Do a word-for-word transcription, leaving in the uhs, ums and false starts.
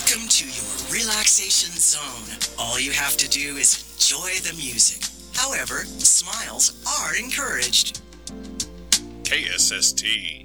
Welcome to your relaxation zone. All you have to do is enjoy the music. However, smiles are encouraged. K S S T.